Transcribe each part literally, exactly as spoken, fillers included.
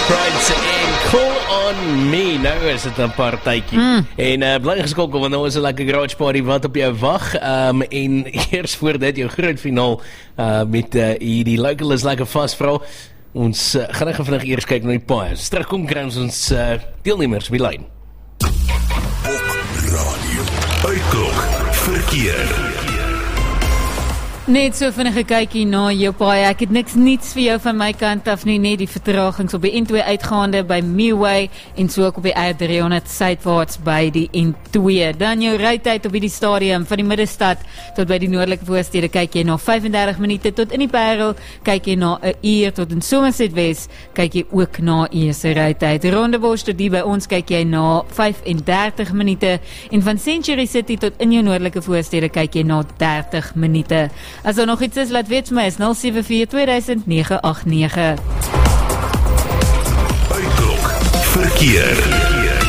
Prides en Call on Me. Nou is dit 'n partytjie. Mm. En uh, bly geskokel want nou is 'n lekker garage party wat op jou wag. Um, en eers voor dit jou groot finaal uh, met uh, hierdie local is lekker vasvrou. Ons uh, gaan net vinnig eers kyk na die paai. Terugkom kry ons ons uh, deelnemers op die lyn. Radio. Uitklok. Verkeer. Net so vinnige kykie na jou paai. Ek het niks niets vir jou van my kant af nie, net die vertragings op die N twee uitgaande by Meerway en so ook op die R driehonderd suidwaarts by die N twee. Dan jou rytyd op die stadium van die middestad tot by die noordelike voorstede kyk jy na vyf-en-dertig minute, tot in die Parel kyk jy na 'n uur, tot in Somerset Wes kyk jy ook na uur se rytyd. Rondebosch tot die by ons kyk jy na vyf-en-dertig minute en van Century City tot in jou noordelike voorstede kyk jy na dertig minute. As daar nog iets is, laat weet vir my, is nul sewe vier twee duisend nege agt nege. Uitklok. Verkeer.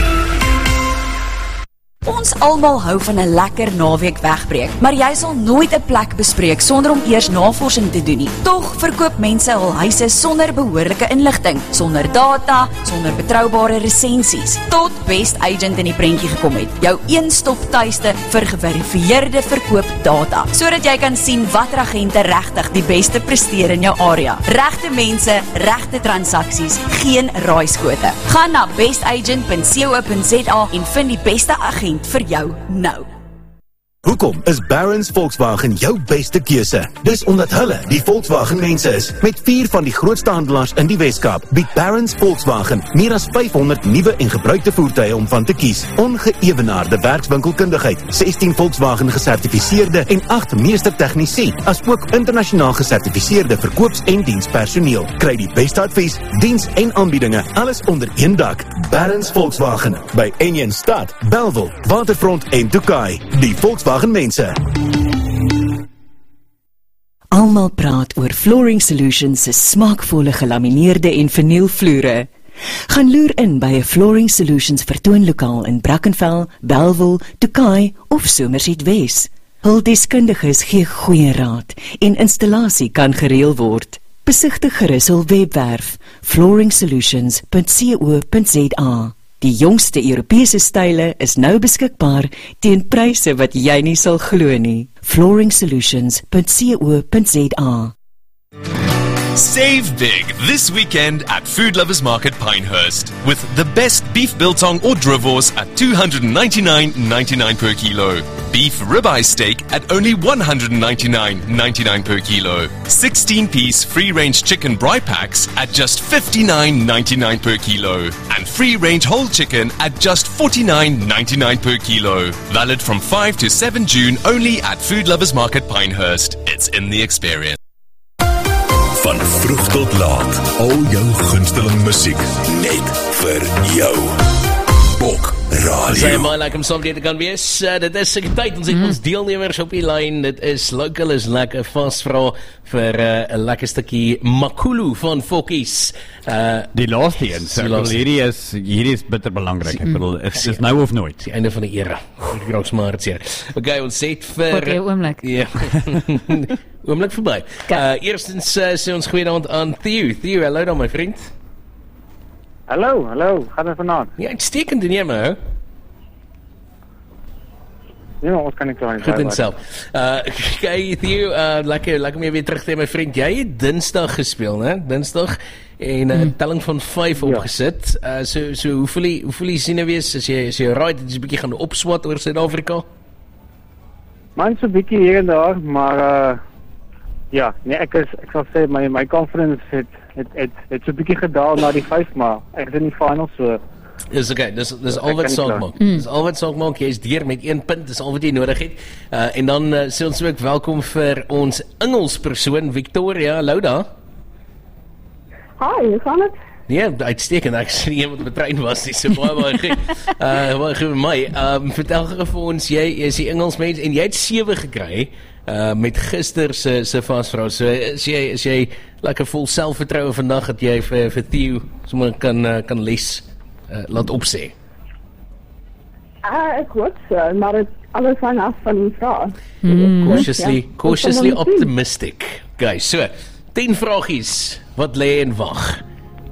Ons almal hou van 'n lekker naweek wegbreek, maar jy sal nooit 'n plek bespreek sonder om eers navorsing te doen nie. Tog verkoop mense hul huise sonder behoorlike inligting, sonder data, sonder betroubare resensies. Tot Best Agent in die prentjie gekom het. Jou een-stop tuiste vir geverifieerde verkoopdata, sodat jy kan sien watter agente regtig die beste presteer in jou area. Regte mense, regte transaksies, geen raaiskote. Gaan na best agent punt co punt za en vind die beste agent vir jou nou. Hoekom is Barron's Volkswagen jou beste keuse? Dis omdat hulle die Volkswagen mense is. Met vier van die grootste handelaars in die Weskaap bied Barron's Volkswagen meer as vyfhonderd nuwe en gebruikte voertuie om van te kies. Ongeëwenaarde werkswinkelkundigheid, sestien Volkswagen gesertifiseerde en agt meestertegnisie, as ook internasionaal gesertifiseerde verkoops- en dienspersoneel. Kry die beste advies, diens en aanbiedinge, alles onder een dak. Barron's Volkswagen by Enjen Stad, Bellville, Waterfront en Tokai. Die Volkswagen mense. Almal praat oor Flooring Solutions se smaakvolle gelamineerde en vernielvloere. Gaan loer in by 'n Flooring Solutions vertoonlokaal in Brackenfell, Bellville, Tokai of Somerset Wes. Hul deskundiges gee goeie raad en installasie kan gereël word. Besigtig gerus hul webwerf flooring solutions punt co punt za. Die jongste Europese style is nou beskikbaar teen pryse wat jy nie sal glo nie. flooring solutions punt co punt za. Save big this weekend at Food Lovers Market Pinehurst with the best beef biltong or drivors at two hundred ninety-nine ninety-nine per kilo. Beef ribeye steak at only one hundred ninety-nine ninety-nine per kilo. sixteen-piece free-range chicken braai packs at just fifty-nine ninety-nine per kilo. And free-range whole chicken at just forty-nine ninety-nine per kilo. Valid from five to seven June only at Food Lovers Market Pinehurst. It's in the experience. Van vroeg tot laat, al jou gunsteling musiek, net vir jou. Bok Radio. Sy maar like om saam te kan wees. Uh, dit is seker tyd, ons het mm. ons deelnemers op die lyn. Dit is local is lekker vasvra vir 'n uh, lekker stukkie makulu van Fokkies. Uh, die laaste een. So hierdie is hierdie is bitter belangrik. Ek bedoel, dit is nou of nooit. Die einde van die era. Groot smart hier. Okay, ons het vir okay, oomlik. Ja. Oomlik verby. Uh, eerstens uh, sê ons goeienaand aan Theo. Theo, hallo dan my vriend. Hallo, hallo, gaan het vanaand? Ja, uitstekend en jy my, ja, ons kan nie klaar nie. Goed in self. Uh, Kijk, Theo, uh, lekker, lekker om jy weer terug te hê, my vriend. Jy het dinsdag gespeel, né? Dinsdag, en 'n uh, telling van vyf ja. opgesit. Uh, so, so, hoe voel jy, hoe voel jy sien wees, as jy, as jy right, het jy 'n bietjie gaan opswat oor Suid-Afrika? Man, so 'n bietjie hier en daar, maar, uh, ja, nee, ek is, ek sal sê, my, my confidence het, het, het, het so 'n bietjie gedaal na die vyf, maar ek is in die final, so. Dis okay, dis dis al wat saak maak. Mm. Dis al wat saak maak, jy is deur met een punt, dis al wat jy nodig het. Uh, en dan uh, sê ons ook welkom vir ons Engelspersoon, Victoria, hallo daar. Hi, hoe gaan dit? Nee, uitstekend, ek sien iemand op die trein was, nie so baie baie goed. Uh, baie goed met my. Um, vertel gou vir ons, jy, jy is die Engels mens, en jy het sewe gekry, uh, met gister se, se vasvrou, so is jy, is jy lekker vol selfvertroue vandag, dat jy vir, vir Theo, sommer kan, uh, kan les, Uh, laat opsê. Uh, ek hoop so, maar het alles hang af van die vraag. Mm. Cautiously, ja. cautiously optimistic. Okay, so, tien vragies, wat lê en wag.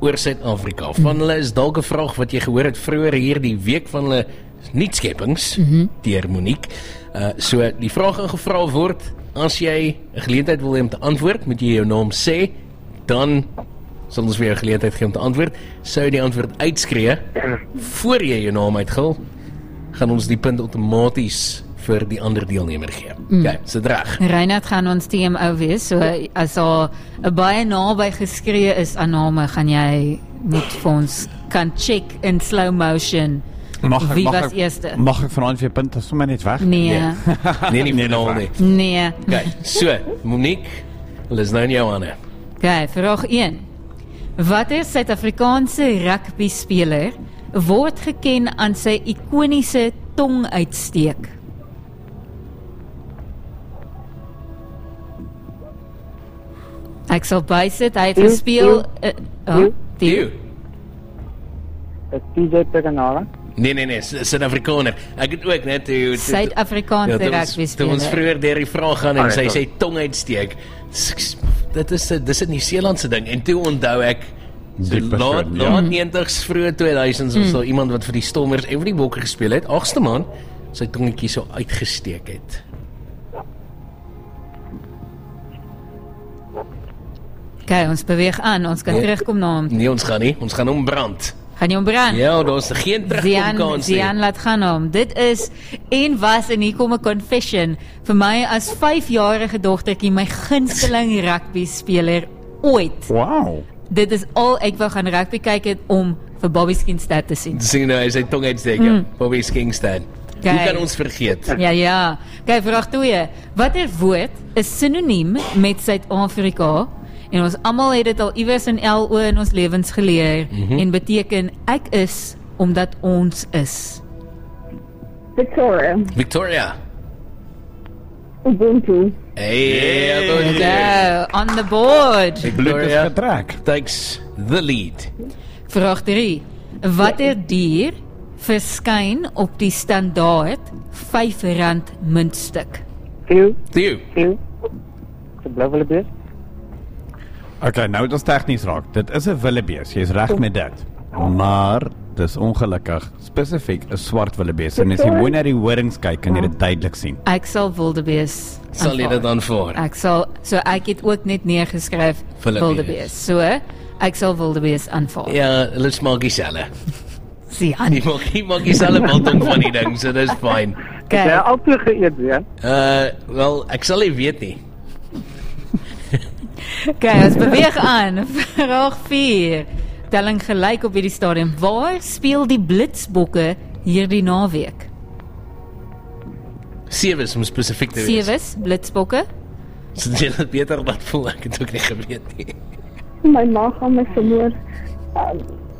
oor Suid-Afrika. Van hulle is dalk 'n vraag wat jy gehoor het vroeër hierdie week van hulle nuutskepings mm-hmm. deur Monique. Uh, so die vraag ingevra word, as jy 'n geleentheid wil hê om te antwoord, moet jy jou naam sê, dan sal ons vir jou 'n geleentheid gee om te antwoord. Sou jy die antwoord uitskree voor jy jou naam uitgil, gaan ons die punt outomaties vir die ander deelnemer gee. Mm. Okay, so reg. Reinhard gaan ons T M O wees, so as daar 'n baie naby geskree is aan name, gaan jy moet vir ons kan check in slow motion. Mag, Wie mag was ek, eerste? Mag ek vanaand vir punte sommer net weg? Nee. Nee, nie nee, nou nie. Nee. Okay, so, Monique, hulle is nou in jou hande. Okay, vraag een. Watter Suid-Afrikaanse rugby-speler word geken aan sy ikoniese tonguitsteek? Ek sal bysit, hy het Theo, gespeel... Uh, oh, Theo. T J Peganala. Nee, nee, nee, Suid-Afrikaner. Ek het ook net... toe- toe- Suid-Afrikaanse Ja, toe ons- rugby-speler. Toe ons vroeger deur die vraag gaan en Ah, sy ja, sê tong uitsteek. Dis- Dit is 'n dis 'n Nieu-Seelandse ding. En toe onthou ek so Die persoon, laat ja. laat negentig's vroeë tweeduisend's was daar iemand wat vir die Stormers en vir die Bokke gespeel het. Agste man, sy tongetjie so uitgesteek het. Okay, ons beweeg aan, ons kan Nee. terugkom na hom. Nee, ons gaan nie. Ons gaan hom brand. Gaan jy hom brand? Ja, daar's geen Zian, terugkomkans nie. Zian laat gaan hom. Dit is en was en hier kom 'n confession vir my as vyfjarige dogtertjie, my gunsteling rugby speler ooit. Wow. Dit is al ek wou gaan rugby kyk het om vir Bobby Skinstad te sien. Sien nou, hy sy tong uitsteek. Mm. Bobby Skingstad. Hoe Kijk. kan ons vergeet? Ja, ja. Kyk, vraag twee. Watter woord is sinoniem met Suid-Afrika? En ons almal het dit al iewers in L O in ons lewens geleer mm-hmm. en beteken ek is omdat ons is. Victoria. Victoria. Ubuntu. Hey, Ubuntu. Go, on the board. Victoria getrek. takes the lead. Vraag drie. Watter dier verskyn op die standaard vyf rand muntstuk? Theo, Theo. Theo. Dis 'n blou wildebees. Okay, nou dit is tegnies raak. Dit is 'n wildebees, jy's reg met dit. Maar dis ongelukkig spesifiek 'n swart wildebees. En as jy mooi na die horings kyk, kan jy dit duidelik sien. Ek sal wildebees Sal jy dit aanvaar? Ek sal, so ek het ook net neergeskryf Wildebees. wildebees. So, ek sal wildebees aanvaar. Ja, hulle smaak dieselfde. Sian. Die maak die maak dieselfde biltong van die ding, so dis fyn. Ja, Okay. altyd geëet, ja. Uh, wel, ek sal nie weet nie. Okay, ons beweeg aan. Vraag vier. Telling gelyk op hierdie stadium. Waar speel die Blitsbokke hierdie naweek? Sewes om spesifiek te wees. Sewes, Blitsbokke. So jy het beter wat voel, ek het ook nie geweet nie. My ma gaan my vermoor. Um,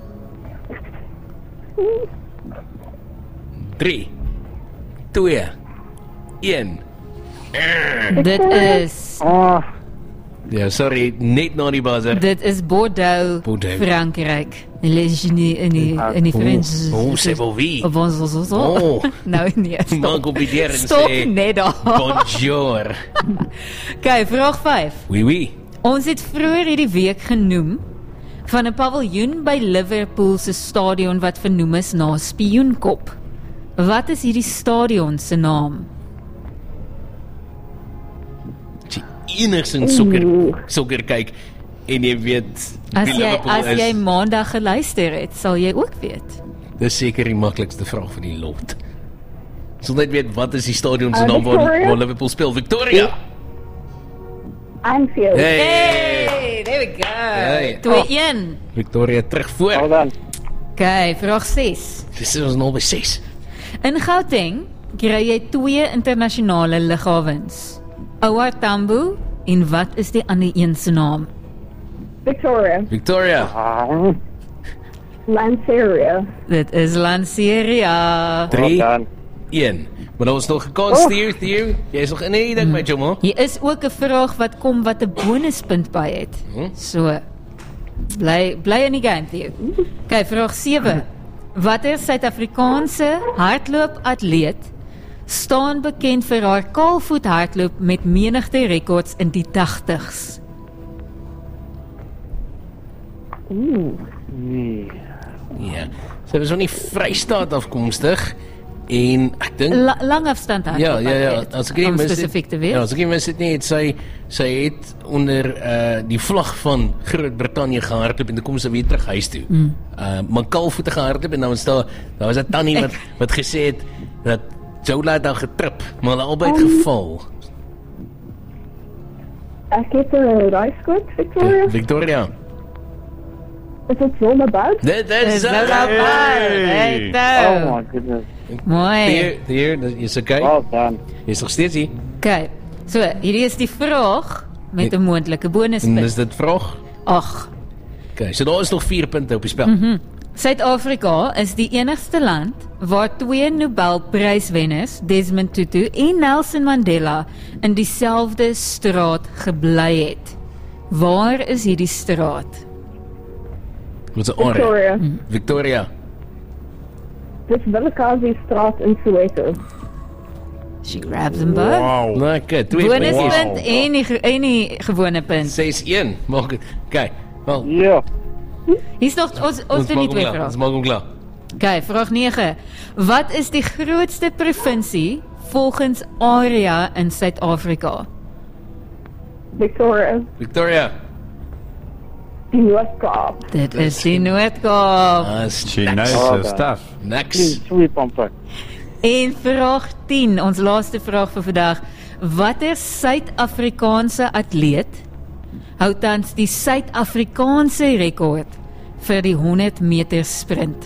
drie, twee, een. Dit is Ah, Ja, sorry, net na die buzzer. dit is Bordeaux, Bordeaux. Frankryk. Lees in die in die in die Frans. Oh, c'est beau wie. Of ons ons ons. Oh. Nou nee. stop. Maak op die deur en Stop sê net daar. bonjour. Okay, vraag vyf. Oui, oui. Ons het vroeër hierdie week genoem van 'n paviljoen by Liverpool se stadion wat vernoem is na Spioenkop. Wat is hierdie stadion se naam? As jy enigstens sokker, sokker kyk en jy weet As wie jy Liverpool as is, jy maandag geluister het, sal jy ook weet. dis seker die maklikste vraag van die lot. Sal net weet wat is die stadion se Uh, naam waar, Victoria? waar Liverpool speel? Victoria. Anfield. Hey. Hey, there we go. Hey. twee een. Victoria terug voor. well done. Okay, vraag ses. Dis is ons nou by ses. In Gauteng kry jy twee internasionale lughawens. OR Tambo en wat is die ander een se naam? Victoria. Victoria. Ah, Lanseria. Dit is Lanseria. drie, well done. een. Maar nou is nog gekans, Theo, Theo. Jy is nog in die ding met jou, man. Hier is ook 'n vraag wat kom wat 'n bonuspunt by het. So bly bly in die game, Theo. Okay, vraag sewe. Watter Suid-Afrikaanse hardloopatleet staan bekend vir haar kaalvoet hardloop met menigte rekords in die tagtigs? Ooh. Nee. Ja. Sy was van die Vrystaat afkomstig en ek dink La, lang afstand ja, ja, ja, as ek nie om mis spesifiek te het, wees. ja, as ek nie mis het nie, het sy sy het onder uh, die vlag van Groot-Brittanje gehardloop en toe kom sy weer terug huis toe. Mm. Uh, maar kaalvoete gehardloop en dan was daar daar was 'n tannie wat wat gesê het dat Jola het daar getrip, maar hulle albei het Um, geval. Ek het 'n raaiskoot, Victoria. Victoria. Is dit Zollabad? Dit Dis is wel Hey. hey. Oh my goodness. Mooi. Hier, hier, dit is okay. Well done. Is nog steeds hier. Okay. So, hierdie is die vraag met 'n moontlike En bonuspunt. is dit vraag? Ag. Okay, so daar is nog vier punte op die spel. Mhm. Suid-Afrika is die enigste land waar twee Nobelpryswenners, Desmond Tutu en Nelson Mandela, in dieselfde straat gebly het. Waar is hierdie straat? Wat 'n area? Victoria. Victoria. Dis Willekazi straat in Soweto. She grabs them both. Wow. Lekker. Twee Bonuspunt puntjies. en die, ge- en die gewone punt. ses een. Maak dit. Okay. Wel, Ja. Hier's nog ons ons doen nie maak hom twee klaar. vrae. Ons maak hom klaar. Okay, vraag nege. Wat is die grootste provinsie volgens area in Suid-Afrika? Victoria. Victoria. Die Noord-Kaap. Dit is die Noord-Kaap. Ah, is She niks. knows Oh, her God. stuff. Niks. Sweet pamper. En vraag tien, ons laaste vraag vir vandag. Watter Suid-Afrikaanse atleet hou tans die Suid-Afrikaanse rekord vir die honderd meter sprint?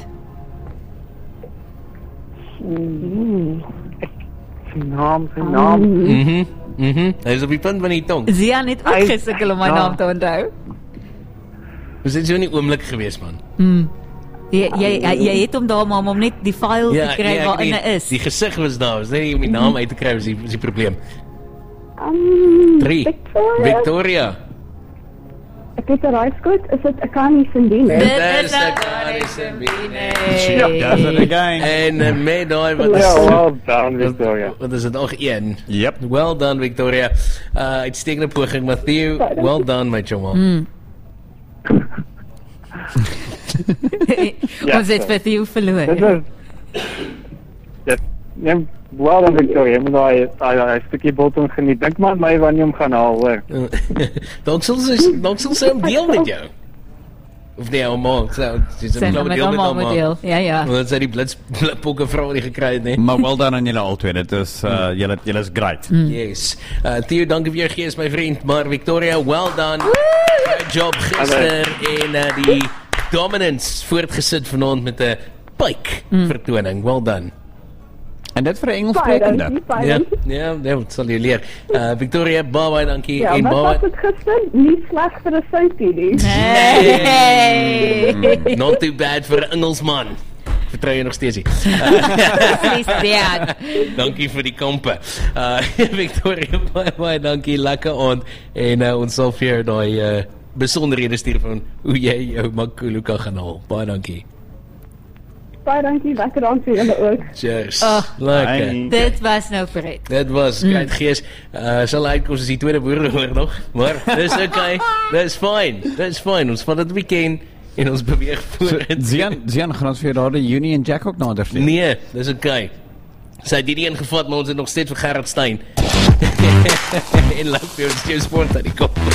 Sy naam, sy naam. Mhm. Mhm. Hy is op die punt van die tong. Zian het ook Hy- gesukkel om my Ja. naam te onthou. Was dit so in die oomblik gewees, man? Jy jy jy, jy het hom daar maar om net die file te kry ek waarin weet, hy is. Die gesig was daar, was net om die naam uit te kry was die, was die probleem. Um, drie. Victoria. Victoria. Ek het 'n raaiskoot. Is dit Akani Sindine? Dit Dit is is nou Akani Simbine. She does it again. En uh, met daai wat is Ja, well done, Victoria. wat is dit nog een? Yep. Well done, Victoria. Uh, uitstekende poging, Matthew. Well done, my chum. Ja, Ons het so. vir jou Dit verloor. is... Dit... Ja, well done, Victoria. Jy moet daai daai daai stukkie bottom geniet. Dink maar aan my wanneer jy hom gaan haal, hoor. Dalk sal sy dalk sal sy hom deel met jou. Of nee, ou man, so dis Sy 'n gaan kloue met deel met almal hom. deel. Ja ja. Want sy die blits blitpokke vrou nie gekry het nie. Maar well done aan julle albei. Dit is uh, julle julle is great. Yes. Uh, Theo, dankie vir jou gees, my vriend. Maar Victoria, well done. Good job gister en uh, die dominance voortgesit vanaand met 'n pike vertoning. Well done. En dit vir 'n Engels Baie sprekende. dankie, baie Ja, dankie. ja, dit sal jy leer. Uh, Victoria, baie baie dankie Ja, en wat was baie dit gister? Nie sleg vir 'n soutie nie. Hey. not too bad vir 'n Engelsman. Vertrou jy nog steeds nie. Dis bad. Dankie vir die kampe. Uh Victoria, baie baie dankie. Lekker aand en uh, ons sal vir jou daai uh, besonderhede stuur van hoe jy jou Makulu kan gaan haal. Baie dankie. Baie dankie, lekker aan vir julle ook. Cheers. Oh. Lekker. Bye. Dit was nou pret. Dit was great gees. Uh sal uitkom as die tweede boereoorlog, maar dis okay. Dis fine. Dis fine. Ons vat dit weekend en ons beweeg vorentoe. Zian, Zian gaan ons vir daar die Union Jack ook nader sien. Nee, dis okay. Sy het hierdie een gevat, maar ons het nog steeds vir Gerard Stein. En laat vir ons jou sport aan die kop.